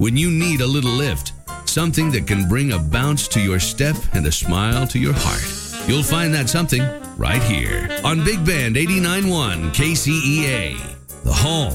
when you need a little lift. Something that can bring a bounce to your step and a smile to your heart. You'll find that something right here on Big Band 89.1 KCEA, the home